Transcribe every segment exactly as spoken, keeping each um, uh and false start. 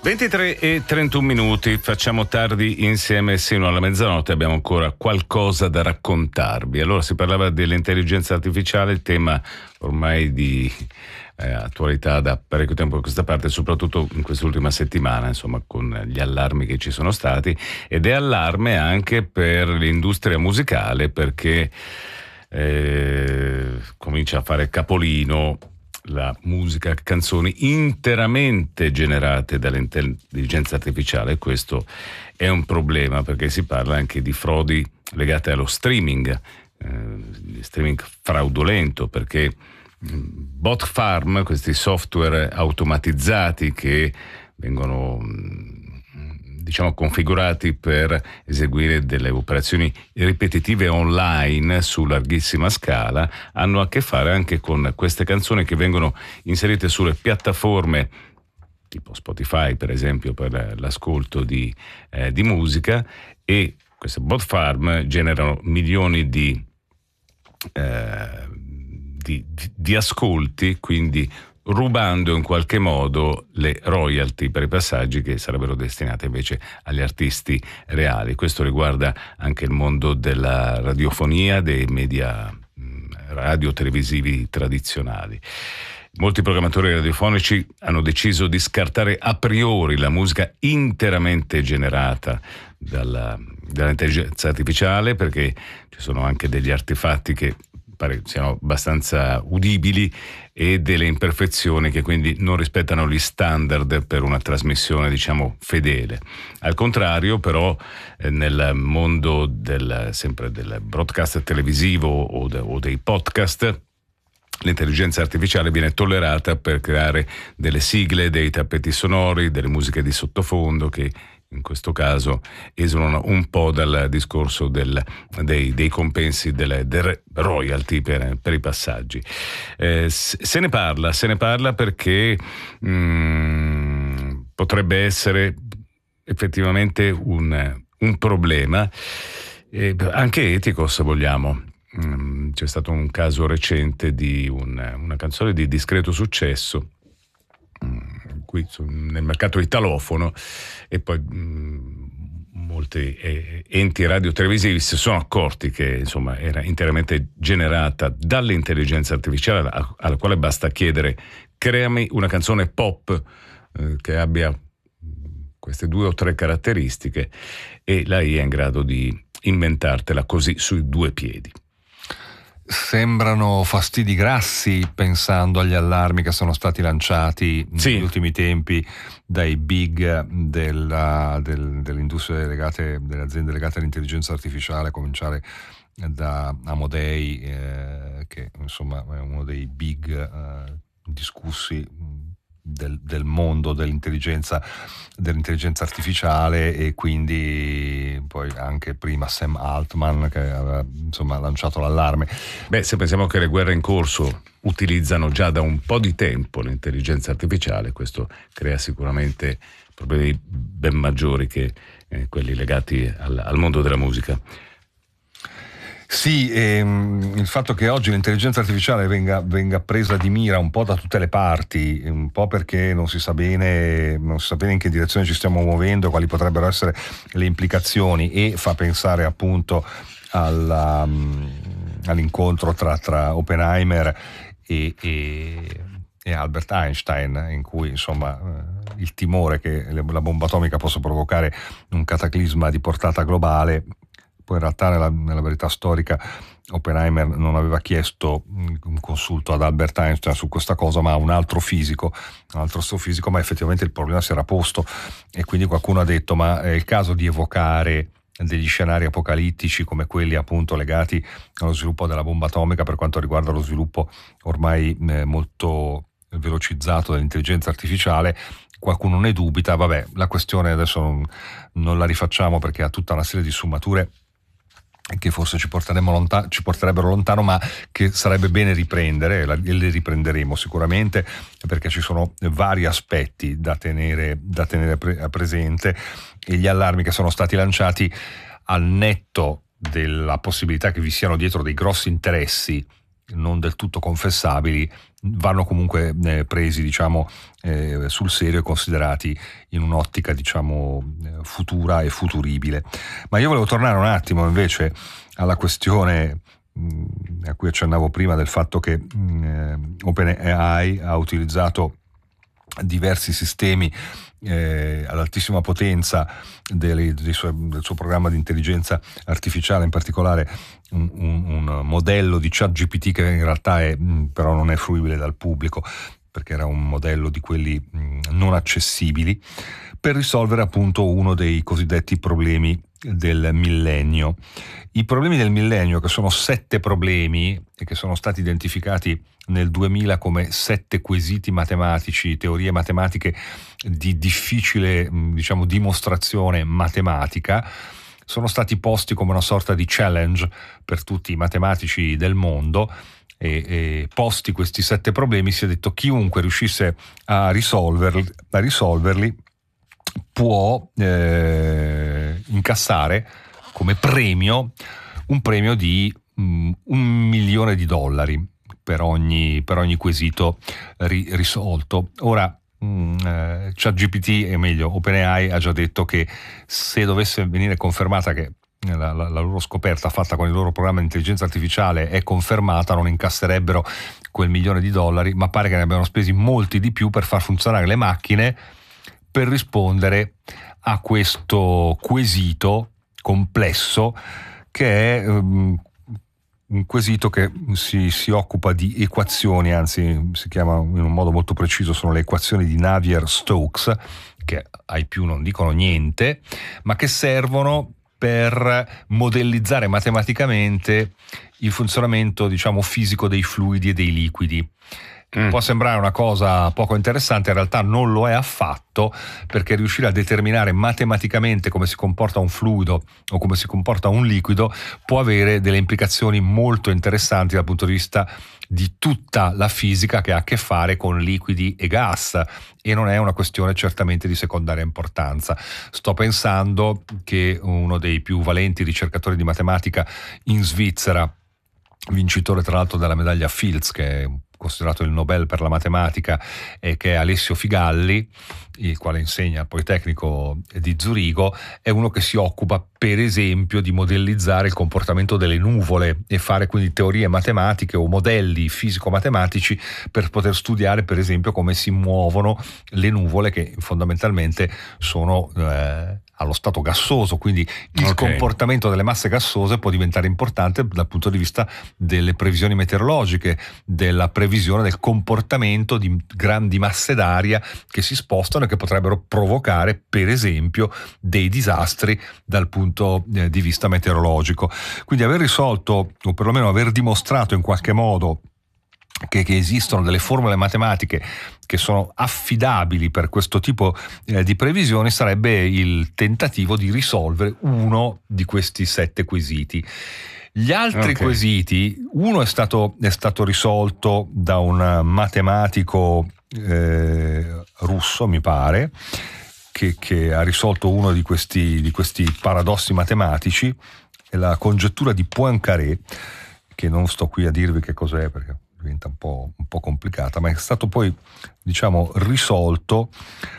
ventitré e trentuno minuti, facciamo tardi insieme sino alla mezzanotte, abbiamo ancora qualcosa da raccontarvi. Allora, si parlava dell'intelligenza artificiale, tema ormai di eh, attualità da parecchio tempo a questa parte, soprattutto in quest'ultima settimana, insomma, con gli allarmi che ci sono stati, ed è allarme anche per l'industria musicale, perché eh, comincia a fare capolino la musica, canzoni interamente generate dall'intelligenza artificiale. Questo è un problema, perché si parla anche di frodi legate allo streaming, eh, streaming fraudolento, perché bot farm, questi software automatizzati che vengono diciamo configurati per eseguire delle operazioni ripetitive online su larghissima scala, hanno a che fare anche con queste canzoni che vengono inserite sulle piattaforme tipo Spotify, per esempio, per l'ascolto di, eh, di musica, e queste bot farm generano milioni di, eh, di, di, di ascolti, quindi rubando in qualche modo le royalty per i passaggi che sarebbero destinati invece agli artisti reali. Questo riguarda anche il mondo della radiofonia, dei media radio televisivi tradizionali. Molti programmatori radiofonici hanno deciso di scartare a priori la musica interamente generata dalla, dall'intelligenza artificiale, perché ci sono anche degli artefatti che pare siano abbastanza udibili e delle imperfezioni che quindi non rispettano gli standard per una trasmissione, diciamo, fedele. Al contrario, però, eh, nel mondo del, sempre del broadcast televisivo o, de, o dei podcast, l'intelligenza artificiale viene tollerata per creare delle sigle, dei tappeti sonori, delle musiche di sottofondo che in questo caso esulano un po' dal discorso del, dei, dei compensi, delle, delle royalty per, per i passaggi. Eh, se ne parla, se ne parla perché mh, potrebbe essere effettivamente un, un problema, eh, anche etico, se vogliamo. Mm, c'è stato un caso recente di un, una canzone di discreto successo qui nel mercato italofono, e poi mh, molti eh, enti radiotelevisivi si sono accorti che insomma era interamente generata dall'intelligenza artificiale, alla, alla quale basta chiedere: creami una canzone pop eh, che abbia queste due o tre caratteristiche, e la I A è in grado di inventartela così sui due piedi. Sembrano fastidi grassi, pensando agli allarmi che sono stati lanciati sì. negli ultimi tempi dai big della, del, delle industrie legate, delle aziende legate all'intelligenza artificiale, a cominciare da Amodei, eh, che insomma è uno dei big eh, discussi del, del mondo dell'intelligenza, dell'intelligenza artificiale, e quindi poi anche prima Sam Altman che aveva insomma lanciato l'allarme. Beh, se pensiamo che le guerre in corso utilizzano già da un po' di tempo l'intelligenza artificiale, questo crea sicuramente problemi ben maggiori che eh, quelli legati al, al mondo della musica. Sì, ehm, il fatto che oggi l'intelligenza artificiale venga, venga presa di mira un po' da tutte le parti, un po' perché non si sa bene, non si sa bene in che direzione ci stiamo muovendo, quali potrebbero essere le implicazioni, e fa pensare appunto alla, all'incontro tra, tra Oppenheimer e, e, e Albert Einstein, in cui insomma il timore che la bomba atomica possa provocare un cataclisma di portata globale. Poi in realtà nella, nella verità storica Oppenheimer non aveva chiesto un consulto ad Albert Einstein su questa cosa, ma a un altro fisico, un altro astrofisico, ma effettivamente il problema si era posto, e quindi qualcuno ha detto: ma è il caso di evocare degli scenari apocalittici come quelli appunto legati allo sviluppo della bomba atomica, per quanto riguarda lo sviluppo ormai eh, molto velocizzato dell'intelligenza artificiale. Qualcuno ne dubita. Vabbè, la questione adesso non, non la rifacciamo, perché ha tutta una serie di sfumature che forse ci, porteremo lontano, ci porterebbero lontano, ma che sarebbe bene riprendere, e le riprenderemo sicuramente, perché ci sono vari aspetti da tenere, da tenere pre- presente, e gli allarmi che sono stati lanciati, al netto della possibilità che vi siano dietro dei grossi interessi non del tutto confessabili, vanno comunque eh, presi, diciamo, eh, sul serio e considerati in un'ottica, diciamo, futura e futuribile. Ma io volevo tornare un attimo invece alla questione mh, a cui accennavo prima, del fatto che mh, OpenAI ha utilizzato diversi sistemi eh, ad altissima potenza delle, dei suoi, del suo programma di intelligenza artificiale, in particolare un, un, un modello di ChatGPT che in realtà è, mh, però non è fruibile dal pubblico, perché era un modello di quelli mh, non accessibili, per risolvere appunto uno dei cosiddetti problemi del millennio. I problemi del millennio, che sono sette problemi e che sono stati identificati nel duemila come sette quesiti matematici, teorie matematiche di difficile, diciamo, dimostrazione matematica, sono stati posti come una sorta di challenge per tutti i matematici del mondo. E, e posti questi sette problemi, si è detto chiunque riuscisse a risolverli, a risolverli può eh, incassare come premio un premio di um, un milione di dollari per ogni, per ogni quesito ri, risolto. Ora um, eh, ChatGPT, è meglio, OpenAI ha già detto che se dovesse venire confermata che La, la, la loro scoperta fatta con il loro programma di intelligenza artificiale è confermata, non incasserebbero quel milione di dollari, ma pare che ne abbiano spesi molti di più per far funzionare le macchine per rispondere a questo quesito complesso, che è um, un quesito che si, si occupa di equazioni, anzi si chiama in un modo molto preciso, sono le equazioni di Navier-Stokes, che ai più non dicono niente, ma che servono per modellizzare matematicamente il funzionamento, diciamo, fisico dei fluidi e dei liquidi. Mm. Può sembrare una cosa poco interessante, in realtà non lo è affatto, perché riuscire a determinare matematicamente come si comporta un fluido o come si comporta un liquido può avere delle implicazioni molto interessanti dal punto di vista di tutta la fisica che ha a che fare con liquidi e gas, e non è una questione certamente di secondaria importanza. Sto pensando che uno dei più valenti ricercatori di matematica in Svizzera, vincitore tra l'altro della medaglia Fields, che è considerato il Nobel per la matematica, e che è Alessio Figalli, il quale insegna al Politecnico di Zurigo, è uno che si occupa per esempio di modellizzare il comportamento delle nuvole e fare quindi teorie matematiche o modelli fisico-matematici per poter studiare per esempio come si muovono le nuvole, che fondamentalmente sono eh, allo stato gassoso, quindi il okay. comportamento delle masse gassose può diventare importante dal punto di vista delle previsioni meteorologiche, della previsione del comportamento di grandi masse d'aria che si spostano e che potrebbero provocare per esempio dei disastri dal punto di vista meteorologico. Quindi aver risolto, o perlomeno aver dimostrato in qualche modo Che, che esistono delle formule matematiche che sono affidabili per questo tipo eh, di previsioni, sarebbe il tentativo di risolvere uno di questi sette quesiti. Gli altri okay. quesiti, uno è stato, è stato risolto da un matematico eh, russo, mi pare, che, che ha risolto uno di questi, di questi paradossi matematici, è la congettura di Poincaré, che non sto qui a dirvi che cos'è perché diventa un po', un po' complicata, ma è stato poi, diciamo, risolto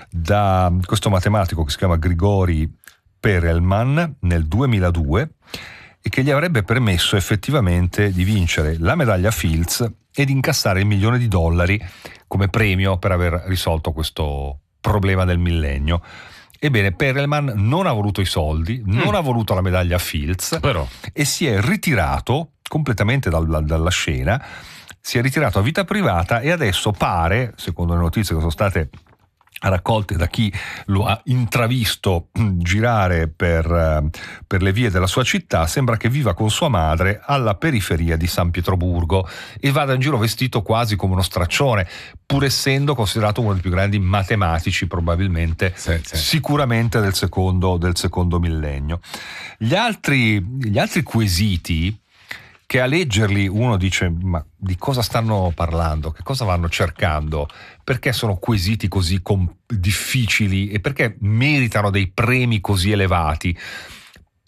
da questo matematico che si chiama Grigori Perelman nel duemiladue, e che gli avrebbe permesso effettivamente di vincere la medaglia Fields e di incassare il milione di dollari come premio per aver risolto questo problema del millennio. Ebbene, Perelman non ha voluto i soldi, non mm. ha voluto la medaglia Fields, però, e si è ritirato completamente dalla, dalla scena, si è ritirato a vita privata, e adesso pare, secondo le notizie che sono state raccolte da chi lo ha intravisto girare per, per le vie della sua città, sembra che viva con sua madre alla periferia di San Pietroburgo e vada in giro vestito quasi come uno straccione, pur essendo considerato uno dei più grandi matematici probabilmente, sì, sì. sicuramente del secondo, del secondo millennio. Gli altri, gli altri quesiti, che a leggerli uno dice: ma di cosa stanno parlando? Che cosa vanno cercando? Perché sono quesiti così com- difficili e perché meritano dei premi così elevati?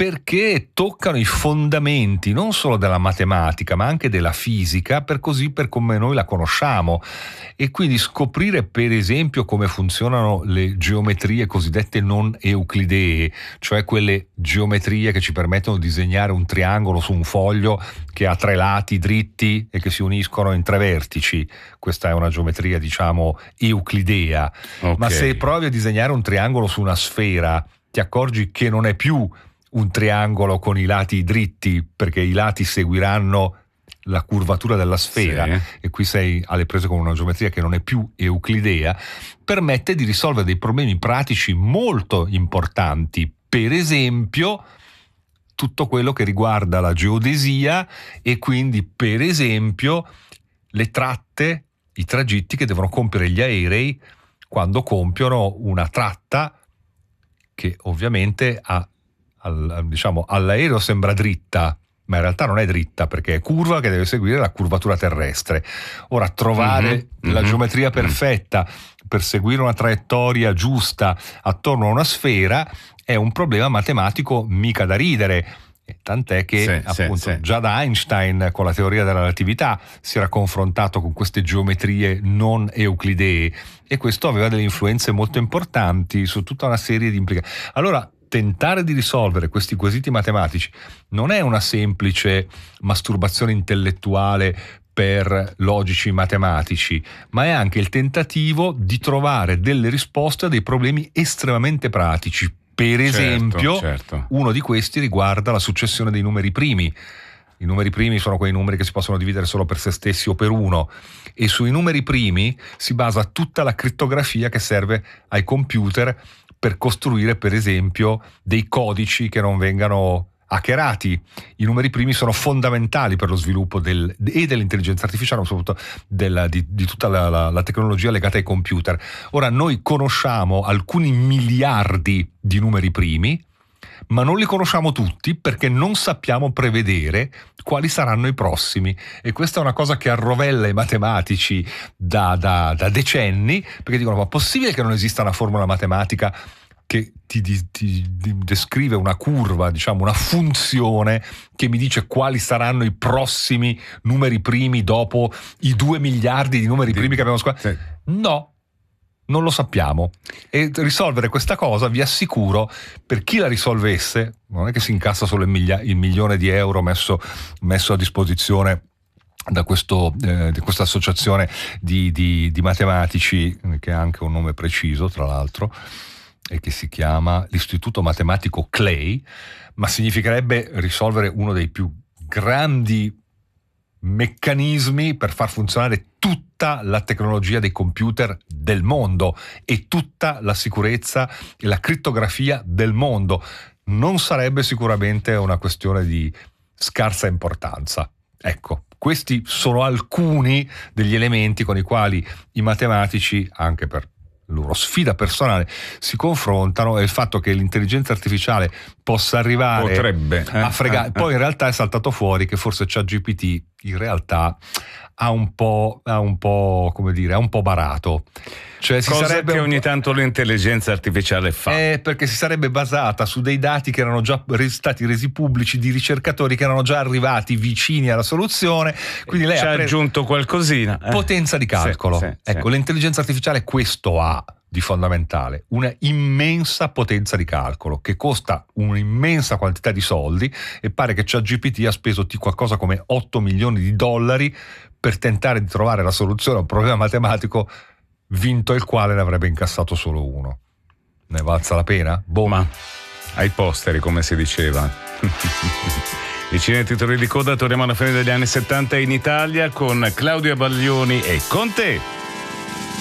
perché toccano i fondamenti non solo della matematica ma anche della fisica, per così per come noi la conosciamo, e quindi scoprire per esempio come funzionano le geometrie cosiddette non euclidee, cioè quelle geometrie che ci permettono di disegnare un triangolo su un foglio che ha tre lati dritti e che si uniscono in tre vertici. Questa è una geometria, diciamo, euclidea. Okay. Ma se provi a disegnare un triangolo su una sfera, ti accorgi che non è più un triangolo con i lati dritti, perché i lati seguiranno la curvatura della sfera, sì. E qui sei alle prese con una geometria che non è più euclidea. Permette di risolvere dei problemi pratici molto importanti, per esempio tutto quello che riguarda la geodesia e quindi per esempio le tratte, i tragitti che devono compiere gli aerei quando compiono una tratta che ovviamente ha Al, diciamo, all'aereo sembra dritta, ma in realtà non è dritta perché è curva, che deve seguire la curvatura terrestre. Ora, trovare mm-hmm, la mm-hmm, geometria perfetta mm-hmm. per seguire una traiettoria giusta attorno a una sfera è un problema matematico mica da ridere. Tant'è che sì, appunto sì, sì. già da Einstein con la teoria della relatività si era confrontato con queste geometrie non euclidee, e questo aveva delle influenze molto importanti su tutta una serie di implicazioni. Allora, tentare di risolvere questi quesiti matematici non è una semplice masturbazione intellettuale per logici matematici, ma è anche il tentativo di trovare delle risposte a dei problemi estremamente pratici. Per esempio, certo, certo. uno di questi riguarda la successione dei numeri primi. I numeri primi sono quei numeri che si possono dividere solo per se stessi o per uno, e sui numeri primi si basa tutta la crittografia che serve ai computer per costruire, per esempio, dei codici che non vengano hackerati. I numeri primi sono fondamentali per lo sviluppo del, e dell'intelligenza artificiale, ma soprattutto della, di, di tutta la, la, la tecnologia legata ai computer. Ora, noi conosciamo alcuni miliardi di numeri primi, ma non li conosciamo tutti perché non sappiamo prevedere quali saranno i prossimi, e questa è una cosa che arrovella i matematici da, da, da decenni, perché dicono: ma è possibile che non esista una formula matematica che ti, ti, ti descrive una curva, diciamo una funzione che mi dice quali saranno i prossimi numeri primi dopo i due miliardi di numeri primi che abbiamo scoperto? Sì. No, non lo sappiamo, e risolvere questa cosa, vi assicuro, per chi la risolvesse, non è che si incassa solo il, miglia- il milione di euro messo, messo a disposizione da questo, eh, di questa associazione di, di, di matematici, che ha anche un nome preciso tra l'altro, e che si chiama l'Istituto Matematico Clay, ma significherebbe risolvere uno dei più grandi meccanismi per far funzionare tutta la tecnologia dei computer del mondo e tutta la sicurezza e la crittografia del mondo. Non sarebbe sicuramente una questione di scarsa importanza. Ecco, questi sono alcuni degli elementi con i quali i matematici, anche per loro sfida personale, si confrontano, e il fatto che l'intelligenza artificiale possa arrivare Potrebbe, eh, a fregare. Eh, eh. Poi in realtà è saltato fuori che forse ChatGPT in realtà ha un po', ha un po', come dire, ha un po' barato. Cioè, si Cosa sarebbe che ogni tanto l'intelligenza artificiale fa. Eh, perché si sarebbe basata su dei dati che erano già res- stati resi pubblici di ricercatori che erano già arrivati vicini alla soluzione. Quindi lei ci ha pre- aggiunto qualcosina. Eh. Potenza di calcolo. Sì, sì, ecco, sì. L'intelligenza artificiale questo ha di fondamentale: una immensa potenza di calcolo che costa un'immensa quantità di soldi, e pare che ChatGPT ha speso t- qualcosa come otto milioni di dollari per tentare di trovare la soluzione a un problema matematico vinto il quale ne avrebbe incassato solo uno. Ne valsa la pena? Boh. Ma ai posteri, come si diceva. I cinesi titoli di coda, torniamo alla fine degli anni settanta in Italia con Claudio Baglioni e Con te.